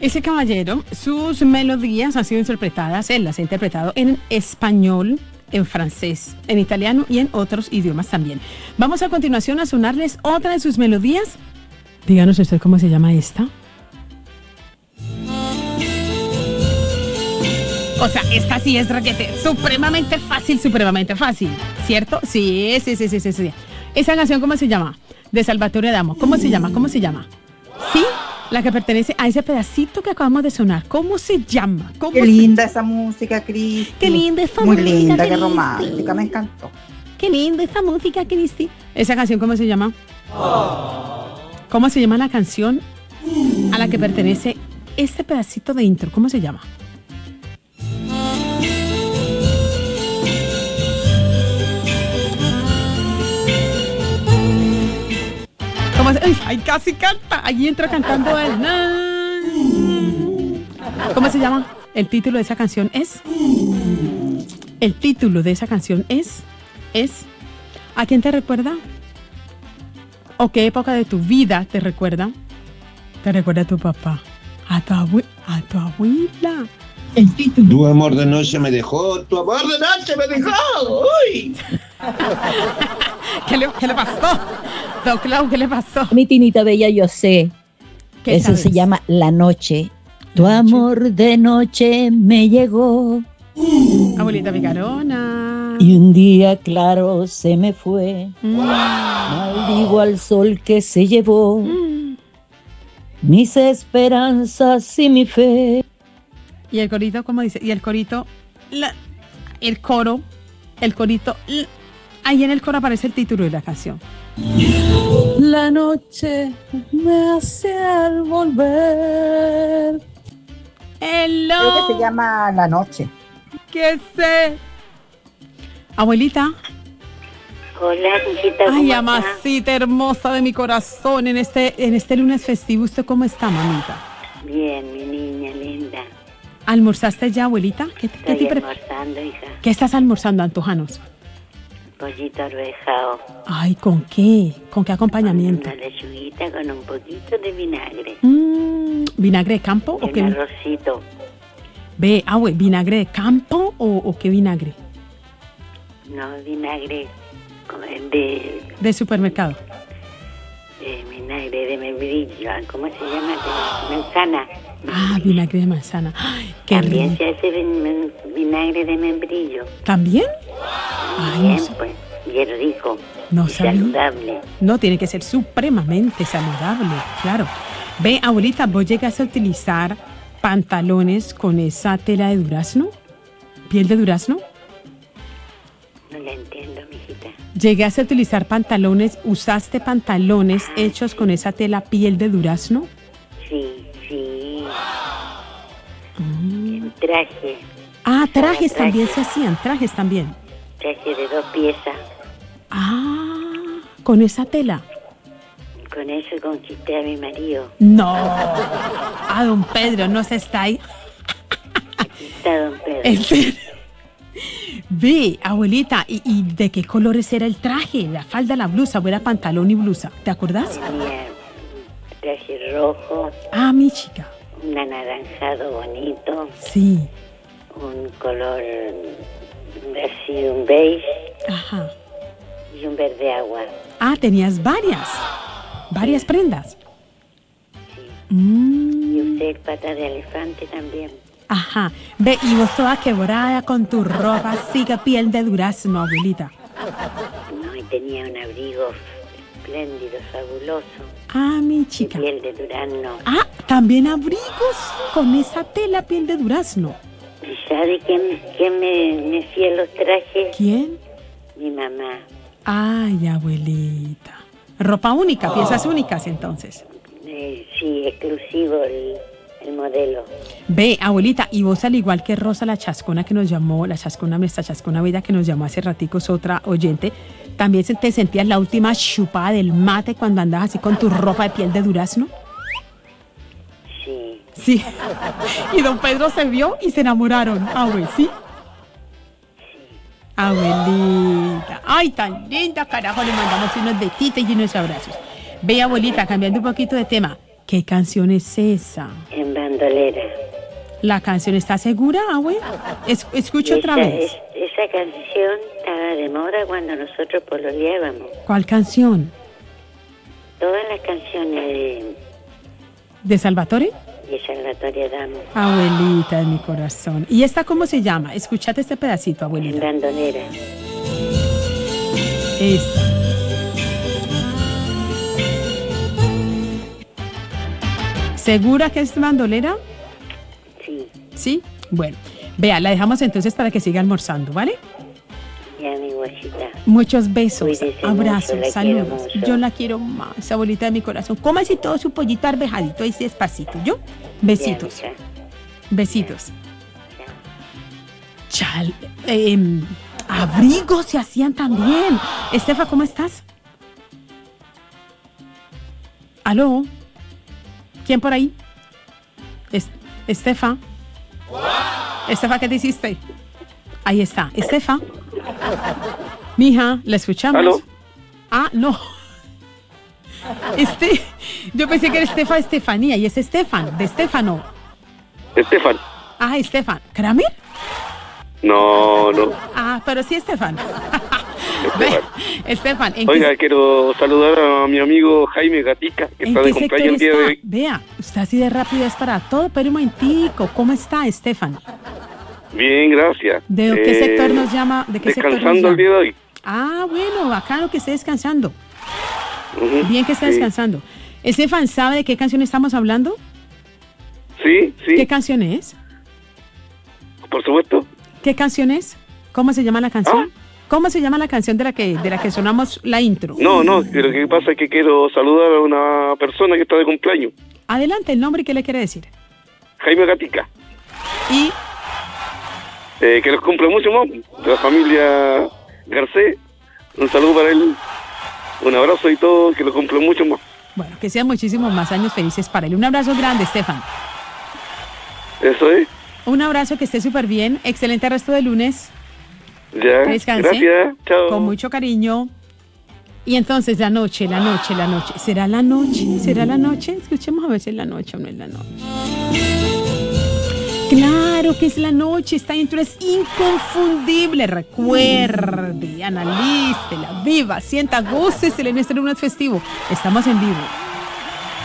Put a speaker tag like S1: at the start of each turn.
S1: Ese caballero, sus melodías han sido interpretadas, él las ha interpretado en español, en francés, en italiano y en otros idiomas también. Vamos a continuación a sonarles otra de sus melodías. Díganos usted cómo se llama esta. O sea, esta sí es raquete, supremamente fácil, ¿cierto? Sí. ¿Esa canción cómo se llama? De Salvatore Adamo. ¿Cómo se llama? ¿Sí? La que pertenece a ese pedacito que acabamos de sonar. ¿Cómo se llama?
S2: Qué linda esa música, Cristi.
S1: Qué linda esa
S2: música.
S1: Muy
S2: linda, qué romántica, me encantó.
S1: Qué linda esa música, Cristi. ¿Esa canción cómo se llama? ¿Cómo se llama la canción a la que pertenece este pedacito de intro? ¿Cómo se llama? Ay, casi canta. Allí entra cantando él. ¿Cómo se llama? El título de esa canción es. ¿A quién te recuerda? ¿O qué época de tu vida te recuerda? Te recuerda a tu papá, a tu abuela.
S3: El título. Tu amor de noche me dejó. ¡Uy!
S1: ¿Qué le pasó? Don Clau, ¿qué le pasó?
S4: Mi Tinita Bella, yo sé. Eso sabes? Se llama La Noche. Tu amor de noche me llegó.
S1: Abuelita picarona.
S4: Y un día claro se me fue. Maldigo al sol que se llevó mis esperanzas y mi fe.
S1: ¿Y el corito cómo dice? Y el corito, el corito, ahí en el coro aparece el título de la canción. La noche me hace al volver. Hello.
S2: Creo que se llama La Noche.
S1: ¿Qué sé? Abuelita.
S5: Hola, hijita.
S1: Ay, amacita hermosa de mi corazón, en este lunes festivo, ¿usted cómo está, mamita?
S5: Bien, mi niña linda.
S1: ¿Almorzaste ya, abuelita?
S5: Estoy almorzando, hija.
S1: ¿Qué estás almorzando, antojanos?
S5: Pollito arvejado.
S1: Ay, ¿con qué? ¿Con qué acompañamiento?
S5: Una lechuguita con un poquito de vinagre.
S1: ¿Vinagre de campo
S5: y
S1: o qué?
S5: Un arrocito.
S1: Ve, ¿vinagre de campo o qué vinagre?
S5: No, vinagre
S1: de supermercado.
S5: Vinagre de membrillo, ¿cómo se llama? De manzana.
S1: Ah, vinagre de manzana. Ay, qué
S5: También
S1: rico.
S5: se hace vinagre de membrillo.
S1: ¿También?
S5: Bien, pues, bien rico.
S1: No
S5: y
S1: sabía.
S5: Saludable.
S1: No, tiene que ser supremamente saludable, claro. Ve, abuelita, ¿vos llegaste a utilizar pantalones con esa tela de durazno? ¿Piel de durazno?
S5: No la entiendo, mijita.
S1: ¿Llegaste a utilizar pantalones, usaste pantalones hechos con esa tela piel de durazno?
S5: Sí. En traje.
S1: Ah, trajes también se hacían, trajes también.
S5: Traje de 2 piezas.
S1: Ah, con esa tela.
S5: Con eso conquisté a mi marido.
S1: No, a don Pedro, no se está ahí.
S5: Aquí está don Pedro.
S1: ¿En serio? Ve, abuelita, ¿y de qué colores era el traje? La falda, la blusa, o era pantalón y blusa, ¿te acordás?
S5: Tenía traje rojo.
S1: Ah, mi chica.
S5: Un anaranjado bonito.
S1: Sí.
S5: Un color así, un beige.
S1: Ajá.
S5: Y un verde agua.
S1: Ah, tenías varias prendas.
S5: Sí.
S1: Mm.
S5: Y usé pata de elefante también.
S1: Ajá. Ve, y vos toda quebrada con tu ropa así que piel de durazno, abuelita.
S5: No, y tenía un abrigo espléndido, fabuloso.
S1: Ah, mi chica.
S5: De piel de durazno.
S1: Ah, también abrigos con esa tela piel de durazno.
S5: ¿Y sabe quién me hacía los trajes?
S1: ¿Quién?
S5: Mi mamá.
S1: Ay, abuelita. Ropa única, piezas únicas entonces.
S5: Sí, exclusivo el modelo.
S1: Ve, abuelita, y vos al igual que Rosa la chascona que nos llamó, nuestra chascona bella que nos llamó hace raticos, otra oyente, ¿también te sentías la última chupada del mate cuando andabas así con tu ropa de piel de durazno?
S5: Sí.
S1: Sí. Y don Pedro se vio y se enamoraron. Abue, ¿sí? Abuelita. Ay, tan linda, carajo, le mandamos unos besitos y unos abrazos. Ve, abuelita, cambiando un poquito de tema. ¿Qué canción es esa?
S5: En banda bandolera.
S1: La canción, ¿está segura, abue? Escucha otra vez.
S5: Esa canción estaba de moda cuando nosotros pololeábamos.
S1: ¿Cuál canción?
S5: Todas las canciones
S1: ¿De Salvatore?
S5: de Salvatore Adamo.
S1: Abuelita de mi corazón. ¿Y esta cómo se llama? Escúchate este pedacito,
S5: En
S1: abuelita.
S5: bandolera.
S1: Esta. ¿Segura que es bandolera?
S5: Sí,
S1: ¿Sí? Bueno, vea, la dejamos entonces para que siga almorzando, ¿vale?
S5: ya mi guachita.
S1: Muchos besos,
S5: Cuídese mucho,
S1: abrazos,
S5: la
S1: saludos.
S5: quiero mucho.
S1: Yo la quiero más, abuelita de mi corazón. Cómase todo su pollito arvejadito, ahí sí despacito, ¿yo? Besitos,
S5: Ya, mija.
S1: besitos. Chal, abrigos se hacían también. Estefa, ¿cómo estás? ¿Aló? ¿Quién por ahí? Estefa. Estefa, ¿qué te hiciste? Ahí está. Estefa. Mija, ¿la escuchamos?
S6: ¿Aló?
S1: Ah, no. Yo pensé que era Estefanía y es Estefan, de Estefano.
S6: Estefan.
S1: Ah, Estefan. ¿Kramer?
S6: No.
S1: Ah, pero sí, Estefan. Ve, Estefan, ¿en
S6: Oiga, quiero saludar a mi amigo Jaime Gatica, que está de
S1: qué sector
S6: cumpleaños el día de
S1: está?
S6: hoy.
S1: Vea, usted así de rápido es para todo, pero un momentico. ¿Cómo está, Estefan?
S6: Bien, gracias.
S1: ¿De qué sector nos llama? ¿De qué sector nos
S6: Descansando el
S1: llama?
S6: día de hoy.
S1: Ah, bueno, bacano que esté descansando.
S6: Ujú,
S1: Bien que esté
S6: sí.
S1: descansando. ¿Estefan sabe de qué canción estamos hablando?
S6: Sí,
S1: ¿Qué canción es?
S6: por supuesto.
S1: ¿Qué canción es? ¿Cómo se llama la canción? ¿Cómo se llama la canción de la que sonamos la intro?
S6: No, pero lo que pasa es que quiero saludar a una persona que está de cumpleaños.
S1: Adelante, el nombre y qué le quiere decir.
S6: Jaime Gatica.
S1: Y
S6: Que los cumple mucho más, de la familia Garcés. Un saludo para él. Un abrazo y todo, que lo cumple mucho más.
S1: bueno, que sean muchísimos más años felices para él. Un abrazo grande, Estefan.
S6: Eso es.
S1: Un abrazo, que esté súper bien. Excelente resto de lunes.
S6: Ya.
S1: Que descanse.
S6: Gracias. Chao.
S1: Con mucho cariño. Y entonces la noche. ¿Será la noche? ¿Será la noche? Escuchemos a ver si es la noche o no es la noche. Claro que es la noche. Esta intro es inconfundible. Recuerde, analice, la viva, sienta, gócesela en este lunes festivo. Estamos en vivo.